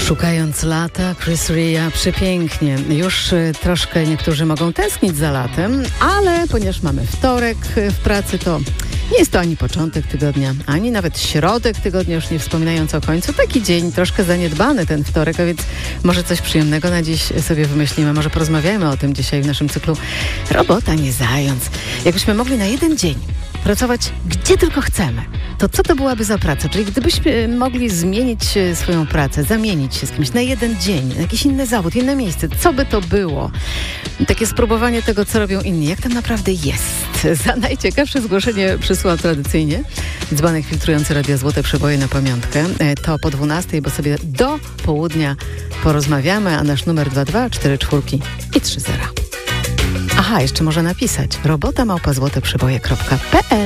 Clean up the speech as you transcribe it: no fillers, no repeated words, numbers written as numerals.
Szukając lata, Chris Rea, przepięknie. Już troszkę niektórzy mogą tęsknić za latem, ale ponieważ mamy wtorek w pracy, to nie jest to ani początek tygodnia, ani nawet środek tygodnia, już nie wspominając o końcu. Taki dzień troszkę zaniedbany ten wtorek, a więc może coś przyjemnego na dziś sobie wymyślimy. Może porozmawiajmy o tym dzisiaj w naszym cyklu Robota, nie zając. Jakbyśmy mogli na jeden dzień pracować gdzie tylko chcemy, to co to byłaby za praca? Czyli gdybyśmy mogli zmienić swoją pracę, zamienić się z kimś na jeden dzień, na jakiś inny zawód, inne miejsce, co by to było? Takie spróbowanie tego, co robią inni. Jak tam naprawdę jest? Za najciekawsze zgłoszenie przysłał tradycyjnie dzbanek filtrujący Radio Złote Przeboje na pamiątkę. To po 12, bo sobie do południa porozmawiamy, a nasz numer 2244 i 30. Aha, jeszcze może napisać robota@złoteprzeboje.pl.